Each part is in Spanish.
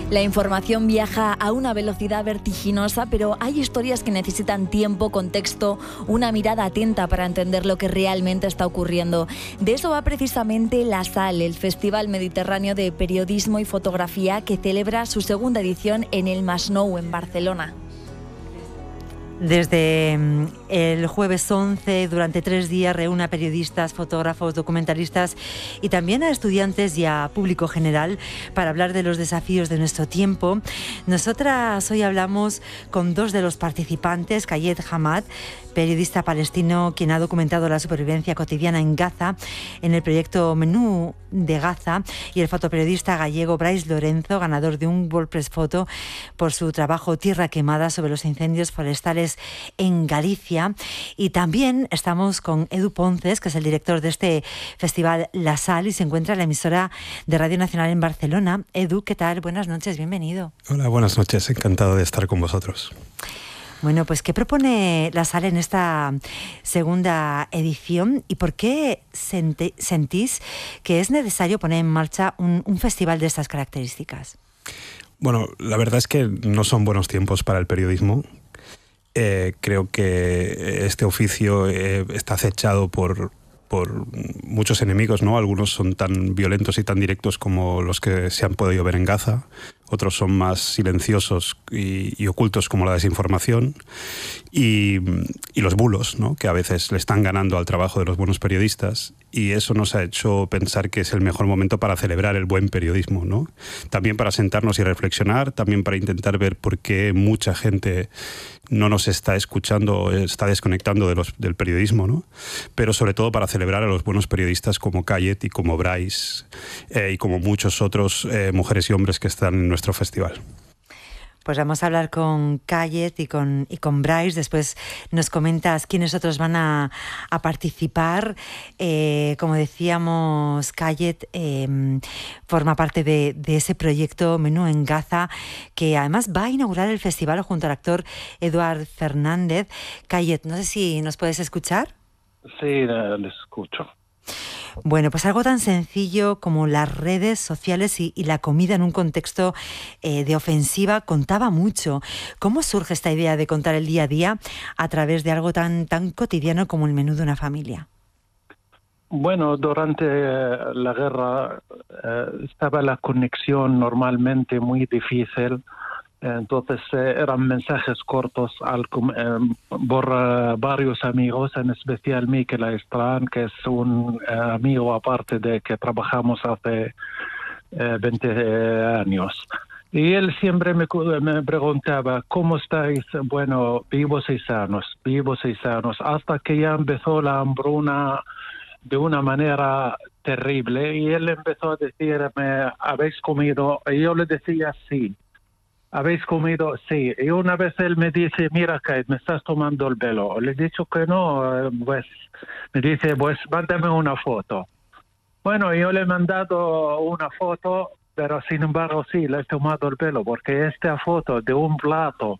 La información viaja a una velocidad vertiginosa, pero hay historias que necesitan tiempo, contexto, una mirada atenta para entender lo que realmente está ocurriendo. De eso va precisamente La Sal, el Festival Mediterráneo de Periodismo y Fotografía, que celebra su segunda edición en el Masnou, en Barcelona. Desde el jueves 11, durante 3 días, reúne a periodistas, fotógrafos, documentalistas y también a estudiantes y a público general para hablar de los desafíos de nuestro tiempo. Nosotras hoy hablamos con 2 de los participantes, Kayed Hamad, periodista palestino quien ha documentado la supervivencia cotidiana en Gaza en el proyecto Menú de Gaza, y el fotoperiodista gallego Brais Lorenzo, ganador de un WordPress Photo por su trabajo Tierra Quemada sobre los incendios forestales en Galicia. Y también estamos con Edu Ponces, que es el director de este festival La Sal y se encuentra en la emisora de Radio Nacional en Barcelona. Edu, ¿qué tal? Buenas noches, bienvenido. Hola, buenas noches, encantado de estar con vosotros. Bueno, pues ¿qué propone La Sal en esta segunda edición y por qué sentís que es necesario poner en marcha un festival de estas características? Bueno, la verdad es que no son buenos tiempos para el periodismo. Creo que este oficio está acechado por muchos enemigos, ¿no? Algunos son tan violentos y tan directos como los que se han podido ver en Gaza. Otros son más silenciosos y ocultos, como la desinformación y los bulos, ¿no? Que a veces le están ganando al trabajo de los buenos periodistas, y eso nos ha hecho pensar que es el mejor momento para celebrar el buen periodismo, ¿no? También para sentarnos y reflexionar, también para intentar ver por qué mucha gente no nos está escuchando, está desconectando del periodismo, ¿no? Pero sobre todo para celebrar a los buenos periodistas como Kayed y como Brais y como muchos otros mujeres y hombres que están en nuestro festival. Pues vamos a hablar con Kayed y con Brais. Después nos comentas quiénes otros van a participar. Como decíamos, Kayed forma parte de ese proyecto Menú en Gaza, que además va a inaugurar el festival junto al actor Eduard Fernández. Kayed, no sé si nos puedes escuchar. Sí, les escucho. Bueno, pues algo tan sencillo como las redes sociales y la comida en un contexto de ofensiva contaba mucho. ¿Cómo surge esta idea de contar el día a día a través de algo tan cotidiano como el menú de una familia? Bueno, durante la guerra estaba la conexión normalmente muy difícil. Entonces eran mensajes cortos por varios amigos, en especial Mikel Aistran, que es un amigo aparte de que trabajamos hace 20 años. Y él siempre me preguntaba, ¿cómo estáis? Bueno, vivos y sanos, hasta que ya empezó la hambruna de una manera terrible. Y él empezó a decirme, ¿habéis comido? Y yo le decía, sí. ¿Habéis comido? Sí. Y una vez él me dice, mira, Kayed, me estás tomando el pelo. Le he dicho que no, pues me dice, pues mándame una foto. Bueno, yo le he mandado una foto, pero sin embargo sí, le he tomado el pelo, porque esta foto de un plato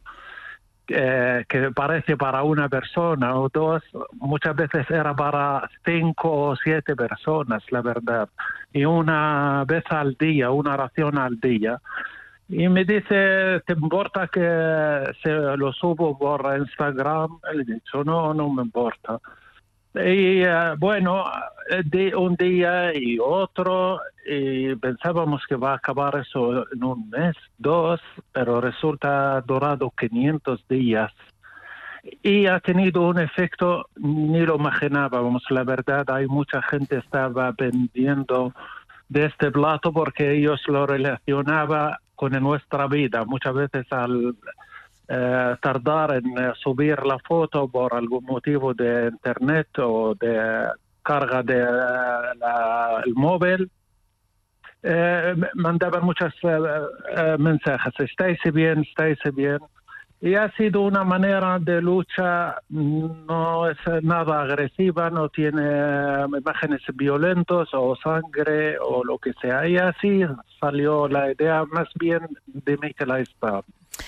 que parece para una persona o dos, muchas veces era para 5 o 7 personas, la verdad. Y una vez al día, una ración al día. Y me dice, ¿te importa que se lo subo por Instagram? Le he dicho, no me importa. Y bueno, un día y otro, y pensábamos que va a acabar eso en un mes, 2, pero resulta durado 500 días. Y ha tenido un efecto, ni lo imaginábamos. La verdad, hay mucha gente que estaba vendiendo de este plato porque ellos lo relacionaban con nuestra vida. Muchas veces al tardar en subir la foto por algún motivo de internet o de carga de el móvil, mandaban muchos mensajes, estáis bien. Y ha sido una manera de lucha, no es nada agresiva, no tiene imágenes violentas o sangre o lo que sea. Y así salió la idea más bien de Mikel Aistran.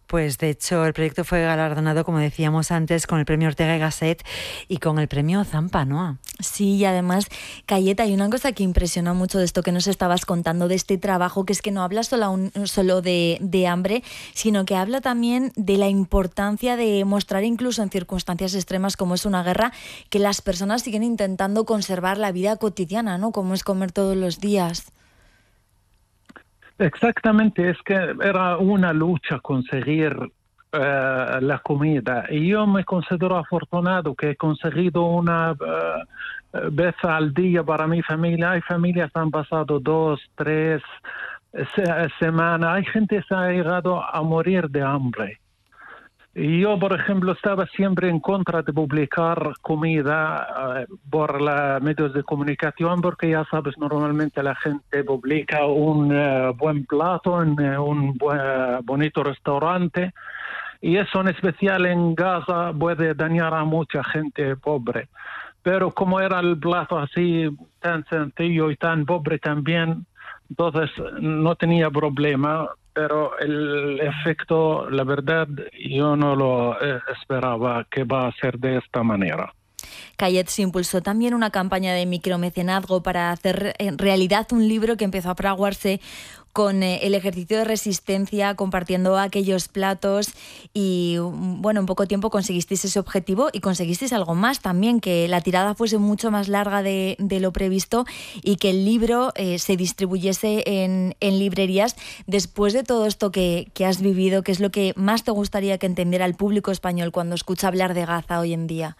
Pues de hecho el proyecto fue galardonado, como decíamos antes, con el premio Ortega y Gasset y con el premio Zampa, ¿no? Sí, y además, Cayet, hay una cosa que impresiona mucho de esto que nos estabas contando, de este trabajo, que es que no habla solo de hambre, sino que habla también de la importancia de mostrar, incluso en circunstancias extremas como es una guerra, que las personas siguen intentando conservar la vida cotidiana, ¿no? Como es comer todos los días. Exactamente, es que era una lucha conseguir la comida y yo me considero afortunado que he conseguido una vez al día para mi familia. Hay familias que han pasado 2, 3 semanas, hay gente que se ha llegado a morir de hambre. Y yo, por ejemplo, estaba siempre en contra de publicar comida por los medios de comunicación, porque ya sabes, normalmente la gente publica un buen plato en un bonito restaurante, y eso en especial en Gaza puede dañar a mucha gente pobre. Pero como era el plato así tan sencillo y tan pobre también, entonces no tenía problema. Pero el efecto, la verdad, yo no lo esperaba que va a ser de esta manera. Cayet se impulsó también una campaña de micromecenazgo para hacer realidad un libro que empezó a fraguarse con el ejercicio de resistencia, compartiendo aquellos platos, y bueno, en poco tiempo conseguisteis ese objetivo y conseguisteis algo más también, que la tirada fuese mucho más larga de lo previsto y que el libro se distribuyese en librerías. Después de todo esto que has vivido, ¿qué es lo que más te gustaría que entendiera el público español cuando escucha hablar de Gaza hoy en día?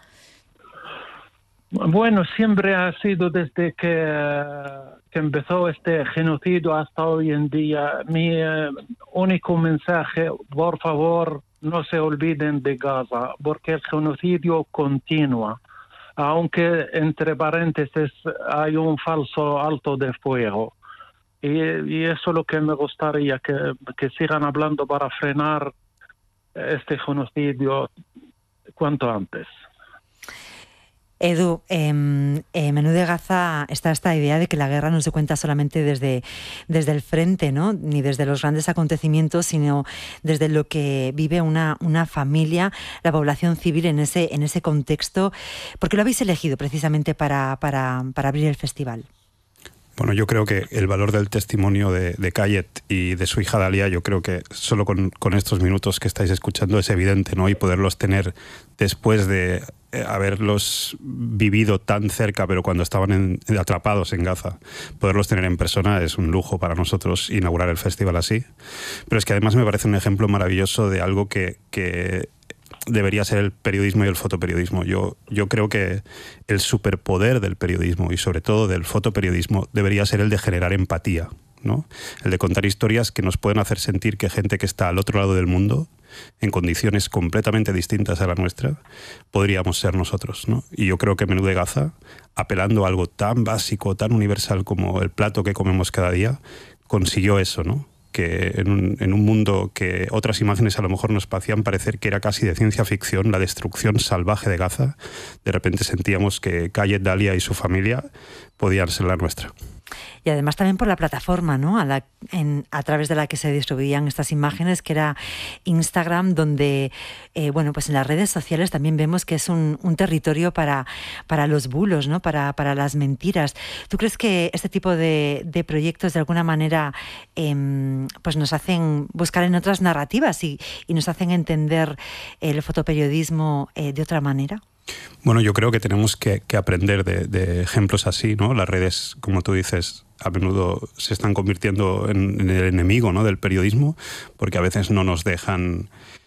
Bueno, siempre ha sido desde que empezó este genocidio hasta hoy en día. Mi único mensaje: por favor, no se olviden de Gaza, porque el genocidio continúa, aunque entre paréntesis hay un falso alto de fuego. Y eso es lo que me gustaría, que sigan hablando para frenar este genocidio cuanto antes. Edu, en Menú de Gaza está esta idea de que la guerra no se cuenta solamente desde el frente, ¿no? Ni desde los grandes acontecimientos, sino desde lo que vive una familia, la población civil en ese contexto. ¿Por qué lo habéis elegido precisamente para abrir el festival? Bueno, yo creo que el valor del testimonio de Cayet y de su hija Dalia, yo creo que solo con estos minutos que estáis escuchando es evidente, ¿no? Y poderlos tener después de haberlos vivido tan cerca, pero cuando estaban atrapados en Gaza, poderlos tener en persona es un lujo para nosotros, inaugurar el festival así. Pero es que además me parece un ejemplo maravilloso de algo que debería ser el periodismo y el fotoperiodismo. Yo creo que el superpoder del periodismo y sobre todo del fotoperiodismo debería ser el de generar empatía, ¿no? El de contar historias que nos pueden hacer sentir que gente que está al otro lado del mundo, en condiciones completamente distintas a la nuestra, podríamos ser nosotros, ¿no? Y yo creo que Menú de Gaza, apelando a algo tan básico, tan universal como el plato que comemos cada día, consiguió eso, ¿no? Que en un mundo que otras imágenes a lo mejor nos hacían parecer que era casi de ciencia ficción, la destrucción salvaje de Gaza, de repente sentíamos que Cayet, Dalia y su familia podían ser la nuestra. Y además también por la plataforma, ¿no? A través de la que se distribuían estas imágenes, que era Instagram, donde, pues en las redes sociales también vemos que es un territorio para los bulos, ¿no? Para las mentiras. ¿Tú crees que este tipo de proyectos de alguna manera pues nos hacen buscar en otras narrativas y nos hacen entender el fotoperiodismo de otra manera? Bueno, yo creo que tenemos que aprender de ejemplos así, ¿no? Las redes, como tú dices, a menudo se están convirtiendo en el enemigo, ¿no?, del periodismo, porque a veces no nos dejan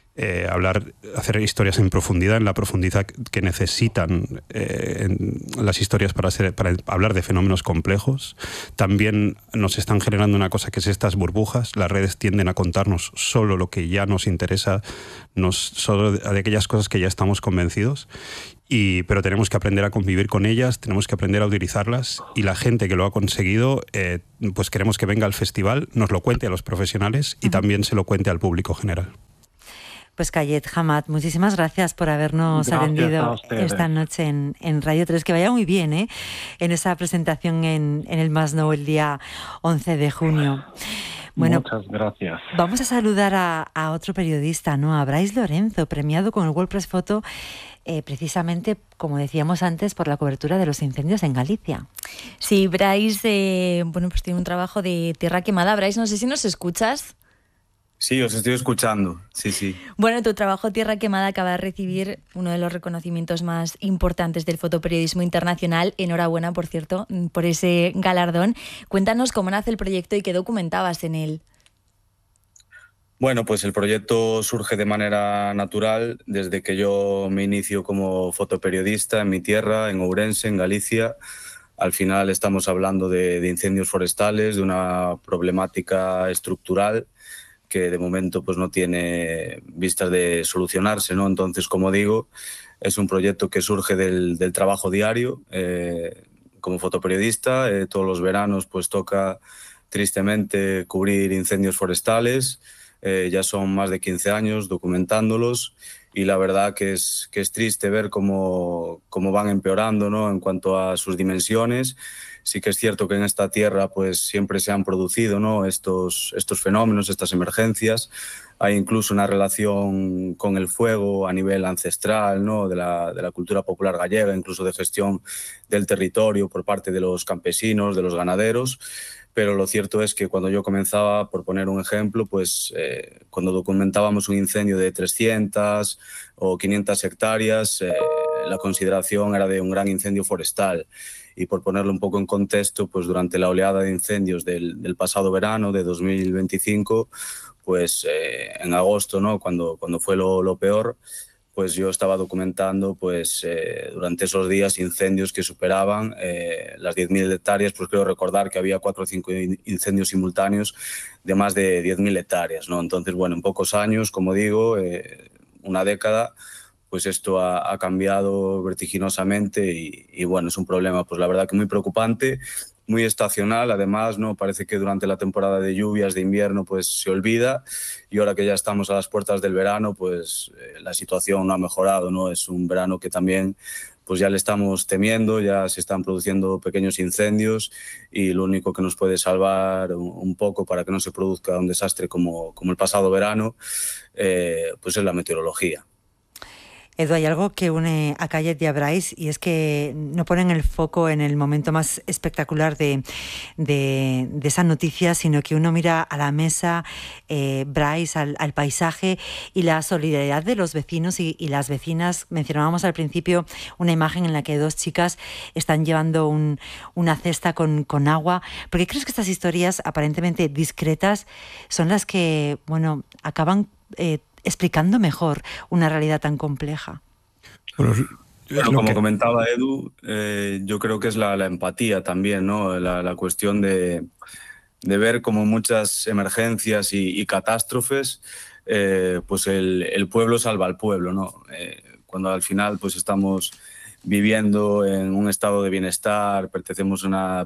hacer historias en profundidad, en la profundidad que necesitan las historias para hablar de fenómenos complejos. También nos están generando una cosa que es estas burbujas. Las redes tienden a contarnos solo lo que ya nos interesa, solo de aquellas cosas que ya estamos convencidos. Pero tenemos que aprender a convivir con ellas, tenemos que aprender a utilizarlas, y la gente que lo ha conseguido, pues queremos que venga al festival, nos lo cuente a los profesionales y también se lo cuente al público general. Pues Kayet Hamad, muchísimas gracias por habernos atendido esta noche en Radio 3. Que vaya muy bien en esa presentación en el Masnou el día 11 de junio. Bueno, muchas gracias. Vamos a saludar a otro periodista, ¿no? A Brais Lorenzo, premiado con el World Press Photo, precisamente, como decíamos antes, por la cobertura de los incendios en Galicia. Sí, Brais, pues tiene un trabajo de tierra quemada. Brais, no sé si nos escuchas. Sí, os estoy escuchando, sí. Bueno, tu trabajo Tierra Quemada acaba de recibir uno de los reconocimientos más importantes del fotoperiodismo internacional. Enhorabuena, por cierto, por ese galardón. Cuéntanos cómo nace el proyecto y qué documentabas en él. Bueno, pues el proyecto surge de manera natural desde que yo me inicio como fotoperiodista en mi tierra, en Ourense, en Galicia. Al final estamos hablando de incendios forestales, de una problemática estructural que de momento pues no tiene vistas de solucionarse, ¿no? Entonces, como digo, es un proyecto que surge del trabajo diario. Como fotoperiodista, todos los veranos pues toca tristemente cubrir incendios forestales. Ya son más de 15 años documentándolos y la verdad que es triste ver cómo van empeorando, ¿no? En cuanto a sus dimensiones. Sí que es cierto que en esta tierra pues siempre se han producido, ¿no? estos fenómenos, estas emergencias. Hay incluso una relación con el fuego a nivel ancestral, ¿no? de la cultura popular gallega, incluso de gestión del territorio por parte de los campesinos, de los ganaderos. Pero lo cierto es que cuando yo comenzaba, por poner un ejemplo, pues cuando documentábamos un incendio de 300 o 500 hectáreas, la consideración era de un gran incendio forestal. Y por ponerlo un poco en contexto, pues durante la oleada de incendios del pasado verano de 2025, pues en agosto, ¿no? cuando fue lo peor, pues yo estaba documentando pues durante esos días incendios que superaban las 10.000 hectáreas. Pues creo recordar que había 4 o 5 incendios simultáneos de más de 10.000 hectáreas, ¿no? Entonces, bueno, en pocos años, como digo, una década, pues esto ha cambiado vertiginosamente y bueno, es un problema, pues la verdad que muy preocupante, muy estacional. Además, ¿no? Parece que durante la temporada de lluvias de invierno pues se olvida y ahora que ya estamos a las puertas del verano, pues la situación no ha mejorado, ¿no? Es un verano que también pues ya le estamos temiendo, ya se están produciendo pequeños incendios y lo único que nos puede salvar un poco para que no se produzca un desastre como el pasado verano, pues es la meteorología. Edu, hay algo que une a Kayet y a Brais y es que no ponen el foco en el momento más espectacular de esa noticia, sino que uno mira a la mesa, Brais, al paisaje y la solidaridad de los vecinos y las vecinas. Mencionábamos al principio una imagen en la que 2 chicas están llevando una cesta con agua. ¿Por qué crees que estas historias aparentemente discretas son las que, bueno, acaban explicando mejor una realidad tan compleja? Bueno, como comentaba Edu, yo creo que es la empatía también, ¿no? La cuestión de ver como muchas emergencias y catástrofes, pues el pueblo salva al pueblo, ¿no? Cuando al final pues estamos viviendo en un estado de bienestar, pertenecemos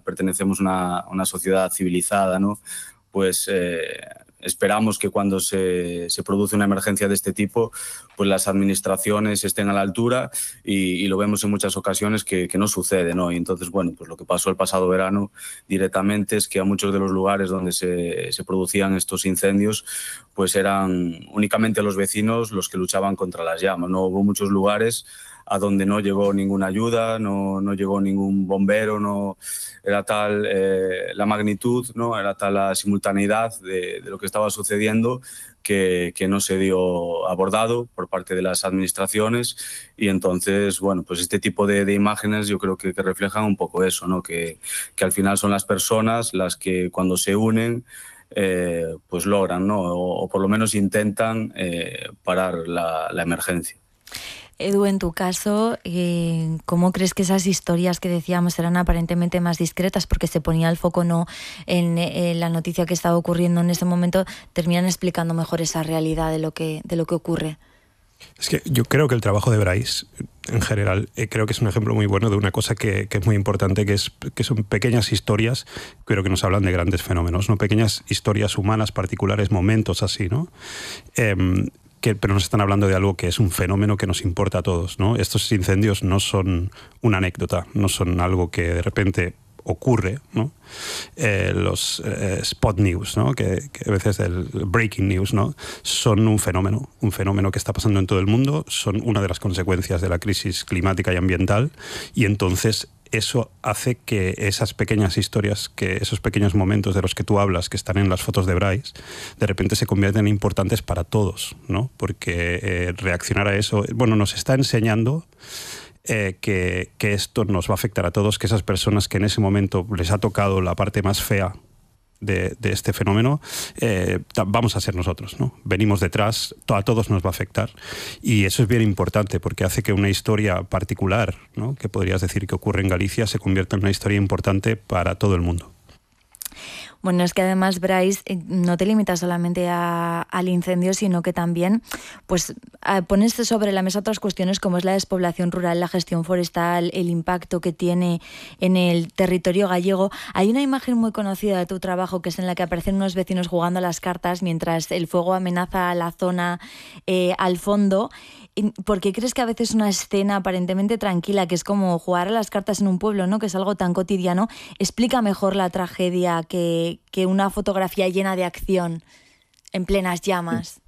a una sociedad civilizada, ¿no? Pues esperamos que cuando se produce una emergencia de este tipo, pues las administraciones estén a la altura y lo vemos en muchas ocasiones que no sucede, ¿no? Y entonces, bueno, pues lo que pasó el pasado verano directamente es que a muchos de los lugares donde se producían estos incendios, pues eran únicamente los vecinos los que luchaban contra las llamas, ¿no? Hubo muchos lugares a donde no llegó ninguna ayuda, no llegó ningún bombero, no era tal la magnitud, no era tal la simultaneidad de lo que estaba sucediendo que no se dio abordado por parte de las administraciones. Y entonces, bueno, pues este tipo de imágenes yo creo que reflejan un poco eso, ¿no? Que al final son las personas las que cuando se unen pues logran, ¿no? O por lo menos intentan parar la emergencia. Edu, en tu caso, ¿cómo crees que esas historias que decíamos eran aparentemente más discretas porque se ponía el foco no en la noticia que estaba ocurriendo en ese momento, terminan explicando mejor esa realidad de lo que ocurre? Es que yo creo que el trabajo de Brais, en general, creo que es un ejemplo muy bueno de una cosa que es muy importante, que son pequeñas historias, pero que nos hablan de grandes fenómenos, ¿no? Pequeñas historias humanas particulares, momentos así, ¿no? pero nos están hablando de algo que es un fenómeno que nos importa a todos, ¿no? Estos incendios no son una anécdota, no son algo que de repente ocurre, ¿no? Los spot news, ¿no? que a veces el breaking news, ¿no? Son un fenómeno que está pasando en todo el mundo, son una de las consecuencias de la crisis climática y ambiental, y entonces eso hace que esas pequeñas historias, que esos pequeños momentos de los que tú hablas, que están en las fotos de Bryce, de repente se convierten en importantes para todos, ¿no? Porque reaccionar a eso, bueno, nos está enseñando que esto nos va a afectar a todos, que esas personas que en ese momento les ha tocado la parte más fea de este fenómeno, vamos a ser nosotros, ¿no? Venimos detrás, a todos nos va a afectar, y eso es bien importante porque hace que una historia particular, ¿no? Que podrías decir que ocurre en Galicia, se convierta en una historia importante para todo el mundo. Bueno, es que además, Bryce, no te limitas solamente al incendio, sino que también pues, pones sobre la mesa otras cuestiones como es la despoblación rural, la gestión forestal, el impacto que tiene en el territorio gallego. Hay una imagen muy conocida de tu trabajo que es en la que aparecen unos vecinos jugando a las cartas mientras el fuego amenaza la zona al fondo. ¿Por qué crees que a veces una escena aparentemente tranquila, que es como jugar a las cartas en un pueblo, ¿no? Que es algo tan cotidiano, explica mejor la tragedia que una fotografía llena de acción en plenas llamas?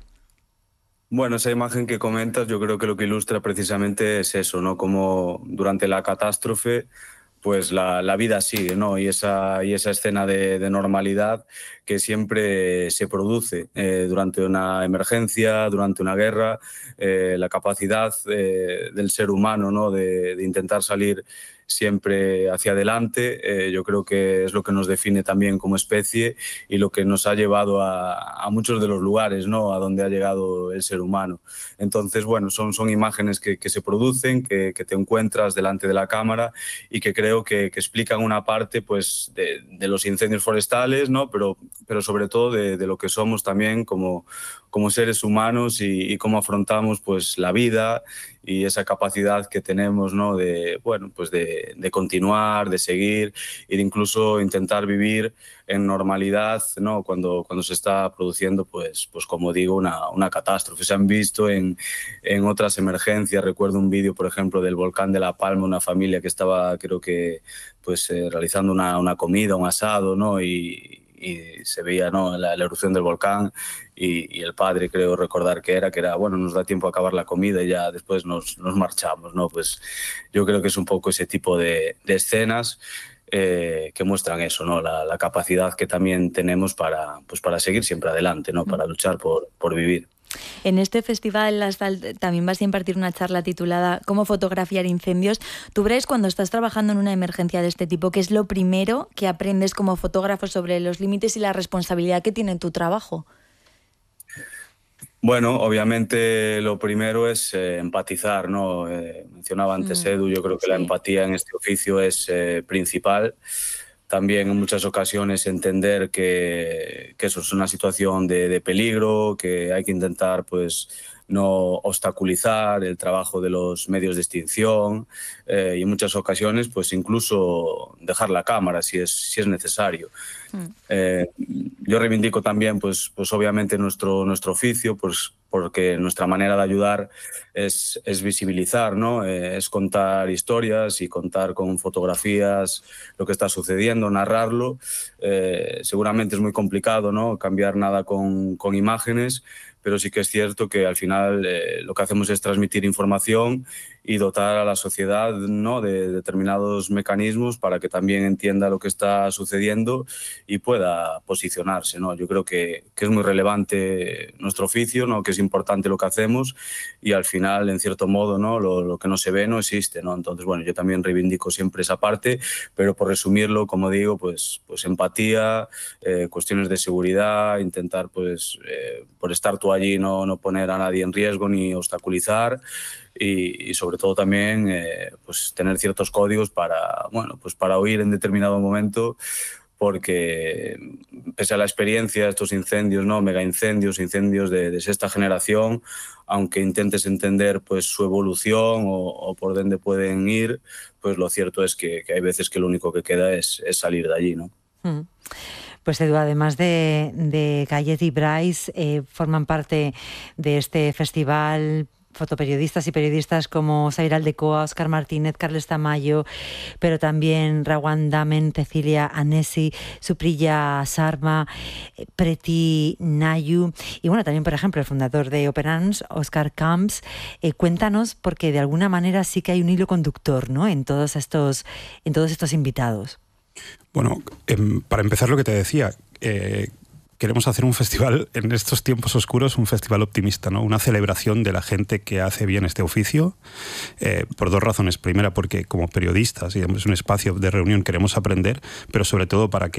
Bueno, esa imagen que comentas yo creo que lo que ilustra precisamente es eso, ¿no? Como durante la catástrofe pues la vida sigue, ¿no? Y esa escena de normalidad que siempre se produce durante una emergencia, durante una guerra, la capacidad del ser humano, ¿no? de intentar salir siempre hacia adelante, yo creo que es lo que nos define también como especie y lo que nos ha llevado a muchos de los lugares, ¿no? A donde ha llegado el ser humano. Entonces, bueno, son imágenes que se producen, que te encuentras delante de la cámara y que creo que explican una parte pues, de los incendios forestales, ¿no? Pero sobre todo de lo que somos también como seres humanos y cómo afrontamos pues, la vida y esa capacidad que tenemos, ¿no? de continuar, de seguir e de incluso intentar vivir en normalidad, ¿no? cuando se está produciendo, pues como digo, una catástrofe. Se han visto en otras emergencias. Recuerdo un vídeo, por ejemplo, del volcán de La Palma, una familia que estaba, creo que, realizando una comida, un asado, ¿no? y se veía, ¿no? la erupción del volcán y el padre, creo recordar que era, bueno, nos da tiempo a acabar la comida y ya después nos marchamos, ¿no? Pues yo creo que es un poco ese tipo de escenas que muestran eso, ¿no? La capacidad que también tenemos para seguir siempre adelante, ¿no? Para luchar por vivir. En este festival también vas a impartir una charla titulada ¿Cómo fotografiar incendios? Tú, Bryce, cuando estás trabajando en una emergencia de este tipo, ¿qué es lo primero que aprendes como fotógrafo sobre los límites y la responsabilidad que tiene tu trabajo? Bueno, obviamente lo primero es empatizar, ¿no? Mencionaba antes Edu, yo creo que la empatía en este oficio es principal. También en muchas ocasiones entender que eso es una situación de peligro, que hay que intentar pues no obstaculizar el trabajo de los medios de extinción y en muchas ocasiones pues incluso dejar la cámara si es necesario. Yo reivindico también pues obviamente nuestro oficio, pues porque nuestra manera de ayudar es visibilizar, ¿no? Es contar historias y contar con fotografías lo que está sucediendo, narrarlo. Seguramente es muy complicado, ¿no? Cambiar nada con imágenes, pero sí que es cierto que al final lo que hacemos es transmitir información y dotar a la sociedad, ¿no? de determinados mecanismos para que también entienda lo que está sucediendo y pueda posicionarse, ¿no? Yo creo que es muy relevante nuestro oficio, ¿no? Que es importante lo que hacemos y al final, en cierto modo, ¿no? lo que no se ve no existe, ¿no? Entonces, bueno, yo también reivindico siempre esa parte, pero por resumirlo, como digo, pues empatía, cuestiones de seguridad, intentar, por estar tú allí, no poner a nadie en riesgo ni obstaculizar. Y sobre todo también pues tener ciertos códigos para huir en determinado momento, porque pese a la experiencia de estos incendios, ¿no? Mega incendios de sexta generación, aunque intentes entender pues su evolución o por dónde pueden ir, pues lo cierto es que hay veces que lo único que queda es salir de allí, ¿no? Mm. Pues Edu, además de Gallet y Bryce, forman parte de este festival fotoperiodistas y periodistas como Zaira Aldecoa, Óscar Martínez, Carles Tamayo, pero también Rawan Damen, Cecilia Anesi, Supriya Sarma, Preti Nayu y bueno, también por ejemplo el fundador de Operans, Óscar Camps. Cuéntanos, porque de alguna manera sí que hay un hilo conductor, ¿no?, en todos estos invitados. Bueno, para empezar lo que te decía, queremos hacer un festival en estos tiempos oscuros, un festival optimista, ¿no? Una celebración de la gente que hace bien este oficio, por dos razones. Primera, porque como periodistas, y es un espacio de reunión, queremos aprender, pero sobre todo para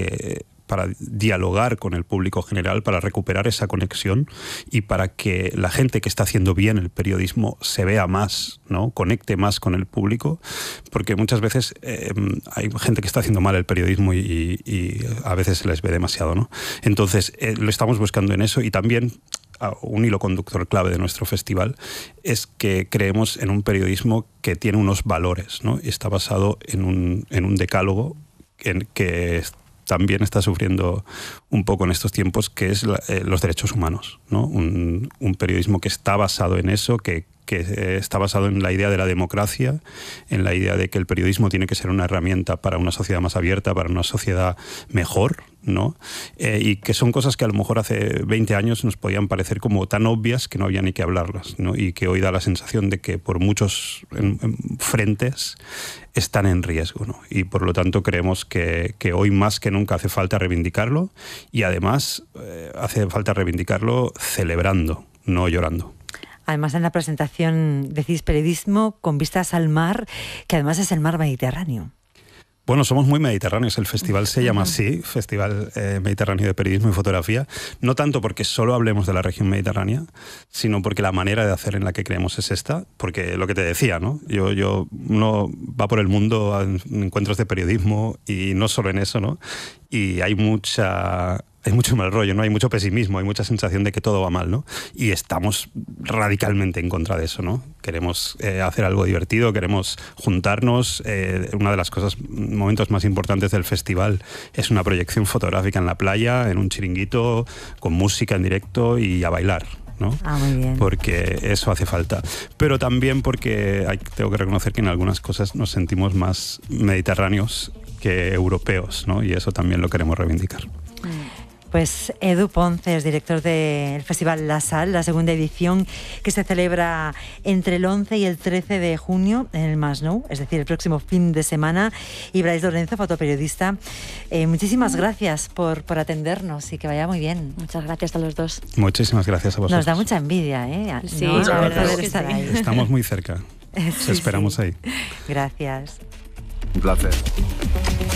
dialogar con el público general, para recuperar esa conexión y para que la gente que está haciendo bien el periodismo se vea más, ¿no?, conecte más con el público, porque muchas veces hay gente que está haciendo mal el periodismo y a veces se les ve demasiado, ¿no? Entonces, lo estamos buscando en eso, y también un hilo conductor clave de nuestro festival es que creemos en un periodismo que tiene unos valores, ¿no? Y está basado en un decálogo que también está sufriendo un poco en estos tiempos, que es los derechos humanos, ¿no? Un periodismo que está basado en eso, que está basado en la idea de la democracia, en la idea de que el periodismo tiene que ser una herramienta para una sociedad más abierta, para una sociedad mejor, ¿no? Y que son cosas que a lo mejor hace 20 años nos podían parecer como tan obvias que no había ni que hablarlas, ¿no? Y que hoy da la sensación de que por muchos frentes están en riesgo, ¿no? Y por lo tanto creemos que hoy más que nunca hace falta reivindicarlo, y además hace falta reivindicarlo celebrando, no llorando. Además, en la presentación decís periodismo con vistas al mar, que además es el mar Mediterráneo. Bueno, somos muy mediterráneos. El festival se llama así, Festival Mediterráneo de Periodismo y Fotografía, no tanto porque solo hablemos de la región mediterránea, sino porque la manera de hacer en la que creemos es esta, porque lo que te decía, ¿no? Uno va por el mundo a encuentros de periodismo y no solo en eso, ¿no? Y hay mucho mal rollo, ¿no? Hay mucho pesimismo, hay mucha sensación de que todo va mal, ¿no? Y estamos radicalmente en contra de eso, ¿no? Queremos hacer algo divertido, queremos juntarnos. Una de las momentos más importantes del festival es una proyección fotográfica en la playa, en un chiringuito, con música en directo y a bailar, ¿no? Muy bien. Porque eso hace falta. Pero también porque tengo que reconocer que en algunas cosas nos sentimos más mediterráneos que europeos, ¿no? Y eso también lo queremos reivindicar. Pues Edu Ponce es director del Festival La Sal, la segunda edición, que se celebra entre el 11 y el 13 de junio en el Masnou, es decir, el próximo fin de semana. Y Bryce Lorenzo, fotoperiodista, muchísimas gracias por atendernos y que vaya muy bien. Muchas gracias a los dos. Muchísimas gracias a vosotros. Nos da mucha envidia, ¿eh? Sí, ¿no? la verdad es que estar sí. ahí. Estamos muy cerca. Os esperamos ahí. Gracias. Un placer.